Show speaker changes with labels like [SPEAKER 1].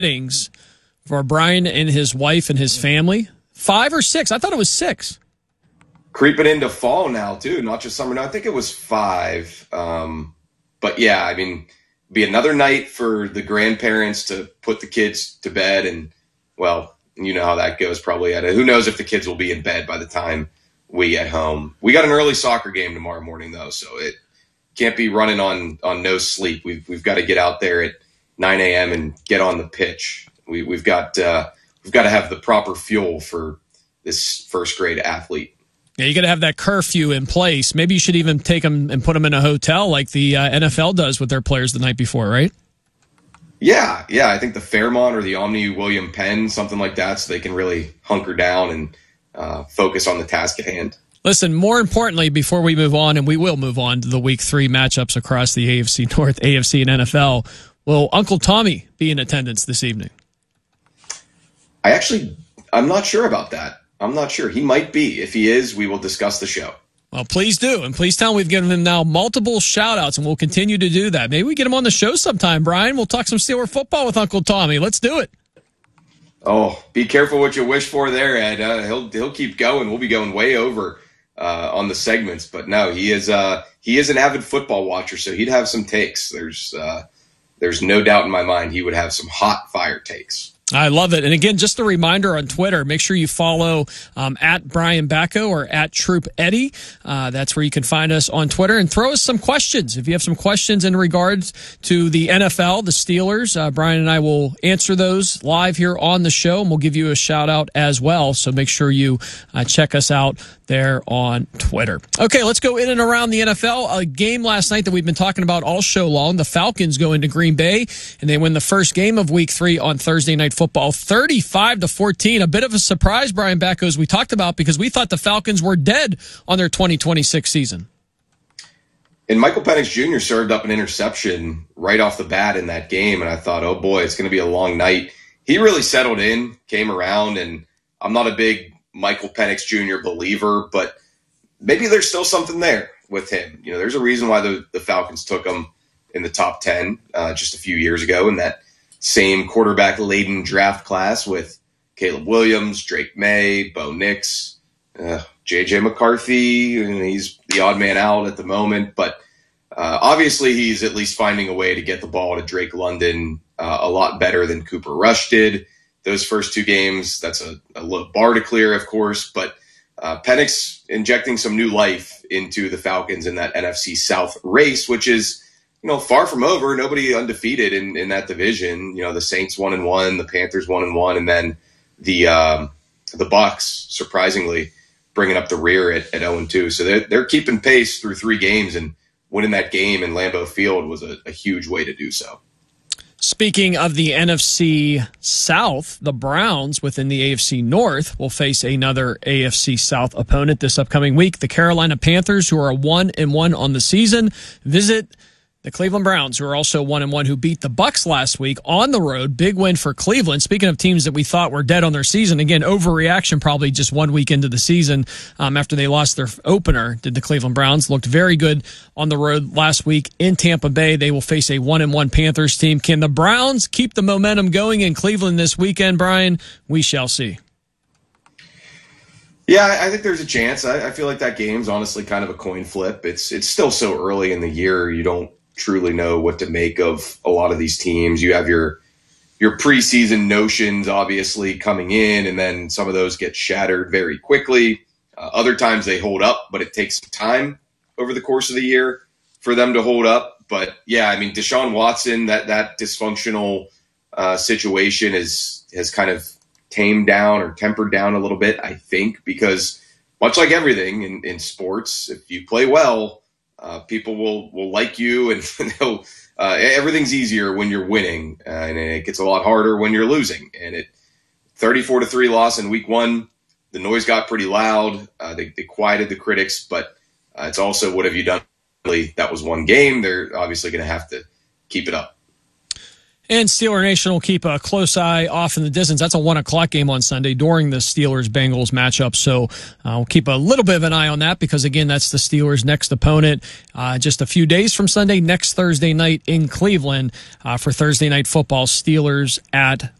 [SPEAKER 1] weddings for Brian and his wife and his family. 5 or 6? I thought it was 6.
[SPEAKER 2] Creeping into fall now, too, not just summer. No, I think it was 5. But, yeah, I mean, be another night for the grandparents to put the kids to bed. And, well, you know how that goes probably. Who knows if the kids will be in bed by the time we get home. We got an early soccer game tomorrow morning, though, so it can't be running on no sleep. We've got to get out there at 9 a.m. and get on the pitch. We've got to have the proper fuel for this first grade athlete.
[SPEAKER 1] Yeah, you got to have that curfew in place. Maybe you should even take them and put them in a hotel like the NFL does with their players the night before, right?
[SPEAKER 2] Yeah. I think the Fairmont or the Omni William Penn, something like that, so they can really hunker down and focus on the task at hand.
[SPEAKER 1] Listen, more importantly, before we move on, and we will move on to the Week 3 matchups across the AFC North, AFC, and NFL, will Uncle Tommy be in attendance this evening?
[SPEAKER 2] I'm not sure about that. I'm not sure. He might be. If he is, we will discuss the show.
[SPEAKER 1] Well, please do. And please tell him we've given him now multiple shout-outs, and we'll continue to do that. Maybe we get him on the show sometime, Brian. We'll talk some Steeler football with Uncle Tommy. Let's do it.
[SPEAKER 2] Oh, be careful what you wish for there, Ed. He'll keep going. We'll be going way over on the segments. But no, he is an avid football watcher, so he'd have some takes. There's no doubt in my mind he would have some hot fire takes.
[SPEAKER 1] I love it. And again, just a reminder on Twitter, make sure you follow at Brian Bacco or at Troop Eddie. That's where you can find us on Twitter, and throw us some questions. If you have some questions in regards to the NFL, the Steelers, Brian and I will answer those live here on the show, and we'll give you a shout out as well. So make sure you check us out there on Twitter. Okay, let's go in and around the NFL. A game last night that we've been talking about all show long. The Falcons go into Green Bay, and they win the first game of Week 3 on Thursday Night Football, 35-14. A bit of a surprise, Brian Bacco, as we talked about, because we thought the Falcons were dead on their 2026 season.
[SPEAKER 2] And Michael Penix Jr. served up an interception right off the bat in that game, and I thought, oh boy, it's going to be a long night. He really settled in, came around, and I'm not a big Michael Penix Jr. believer, but maybe there's still something there with him. You know, there's a reason why the Falcons took him in the top 10 just a few years ago in that same quarterback-laden draft class with Caleb Williams, Drake May, Bo Nix, J.J. McCarthy. And he's the odd man out at the moment, but obviously he's at least finding a way to get the ball to Drake London a lot better than Cooper Rush did. Those first 2 games, that's a low bar to clear, of course, but Penix injecting some new life into the Falcons in that NFC South race, which is, you know, far from over. Nobody undefeated in that division. You know, the Saints 1-1, the Panthers 1-1, and then the Bucks surprisingly bringing up the rear at 0-2. So they're keeping pace through 3 games, and winning that game in Lambeau Field was a huge way to do so.
[SPEAKER 1] Speaking of the NFC South, the Browns within the AFC North will face another AFC South opponent this upcoming week. The Carolina Panthers, who are 1-1 on the season, visit the Cleveland Browns, who are also 1-1, who beat the Bucks last week on the road. Big win for Cleveland. Speaking of teams that we thought were dead on their season, again, overreaction probably just 1 week into the season after they lost their opener. Did the Cleveland Browns looked very good on the road last week in Tampa Bay. They will face a 1-1 Panthers team. Can the Browns keep the momentum going in Cleveland this weekend, Brian? We shall see.
[SPEAKER 2] Yeah, I think there's a chance. I feel like that game's honestly kind of a coin flip. It's still so early in the year. You don't truly know what to make of a lot of these teams. You have your preseason notions obviously coming in, and then some of those get shattered very quickly. Other times they hold up, but it takes time over the course of the year for them to hold up. But yeah, I mean, Deshaun Watson, that dysfunctional situation has kind of tamed down or tempered down a little bit, I think, because much like everything in sports, if you play well, people will like you, and everything's easier when you're winning, and it gets a lot harder when you're losing. And 34-3 loss in week 1, the noise got pretty loud. They quieted the critics, but it's also, what have you done? That was one game. They're obviously going to have to keep it up.
[SPEAKER 1] And Steeler Nation will keep a close eye off in the distance. That's a 1:00 game on Sunday during the Steelers-Bengals matchup. So we'll keep a little bit of an eye on that because, again, that's the Steelers' next opponent. Just a few days from Sunday, next Thursday night in Cleveland for Thursday Night Football, Steelers at